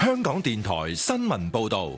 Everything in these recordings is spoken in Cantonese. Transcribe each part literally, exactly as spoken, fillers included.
香港電台新聞報道。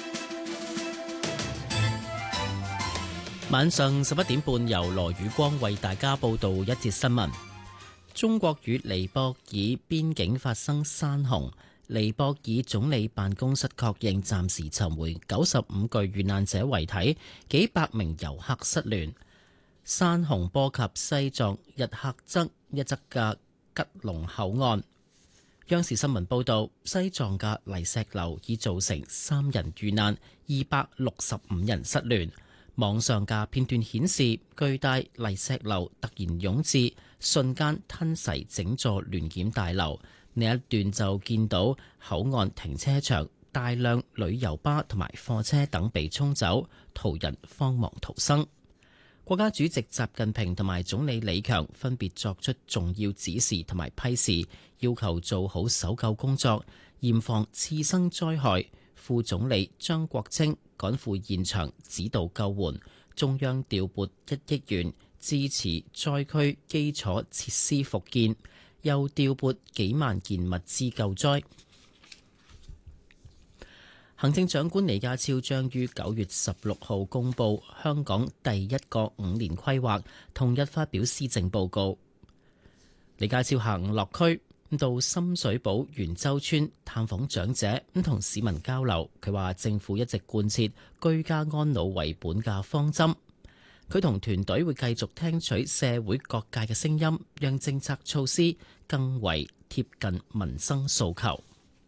晚上十一點半，由羅宇光為大家報道一節新聞。中國與尼泊爾邊境發生山洪，尼泊爾總理辦公室確認暫時尋回九十五具遇難者遺體，幾百名遊客失聯。山洪波及西藏日喀則一側嘅吉隆口岸。央視新聞報道，西藏嘅泥石流已造成三人遇難，二百六十五人失聯。網上嘅片段顯示，巨大泥石流突然湧至，瞬間吞噬整座聯檢大樓。另一段就見到口岸停車場大量旅遊巴同埋貨車等被沖走，途人慌忙逃生。國家主席習近平同埋總理李強分別作出重要指示同埋批示，要求做好搜救工作，嚴防次生災害。副總理張國清趕赴現場指導救援，中央調撥一億元支持災區基礎設施復建，又調撥幾萬件物資救災。行政長官李家超將於九月十六號公布香港第一個五年規劃，同日發表施政報告。李家超下午落區到深水埗元洲村探訪長者，咁同市民交流。佢話政府一直貫徹居家安老為本嘅方針。佢同團隊會繼續聽取社會各界嘅聲音，讓政策措施更為貼近民生訴求。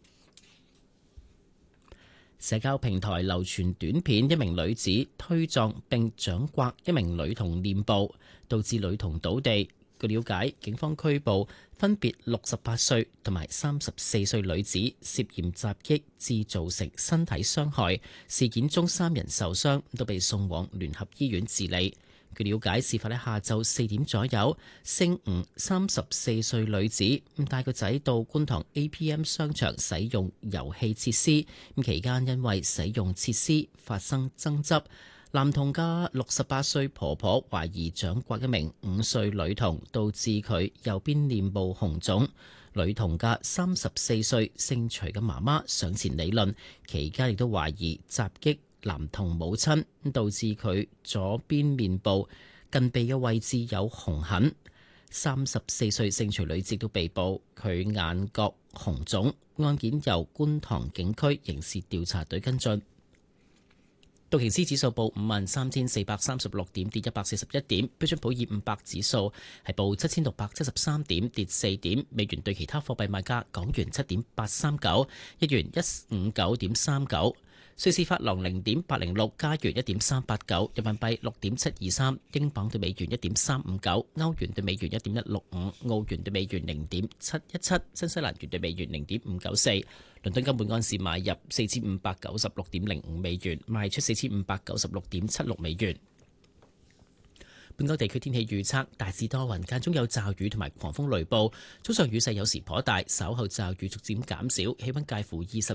社交平台流傳短片，一名女子推撞並掌摑一名女童臉部，導致女童倒地。據了解，警方拘捕分別六十八歲同埋三十四歲女子，涉嫌襲擊致造成身體傷害。事件中三人受傷，都被送往聯合醫院治理。據了解，事發喺下晝四點左右，姓吳三十四歲女子帶個仔到觀塘 A P M 商場使用遊戲設施，咁期間因為使用設施發生爭執。男童嘅六十八歲婆婆懷疑掌摑一名五歲女童，導致佢右邊臉部紅腫。女童嘅三十四歲姓徐嘅媽媽上前理論，期間亦都懷疑襲擊男童母親，導致佢左邊面部近鼻嘅位置有紅痕。三十四歲姓徐女子都被捕，佢眼角紅腫。案件由觀塘警區刑事調查隊跟進。道瓊斯指數報五萬三千四百三十六點，跌一百四十一點。標準普爾五百指數係報七千六百七十三點，跌四點。美元對其他貨幣賣價：港元七點八三九，日元一五九點三九，瑞士法郎零點八零六，加元一點三八九，人民幣六點七二三，英鎊對美元一點三五九，歐元對美元一點一六五，澳元對美元零點七一七，新西蘭元對美元零點五九四。倫敦金每安士買入四千五百九十六點零五美元，賣出四千五百九十六點七六美元。本港地區天氣預測，大致多雲，間中有驟雨同埋狂風雷暴，早上雨勢有時頗大，稍後驟雨逐漸減少，氣溫介乎二十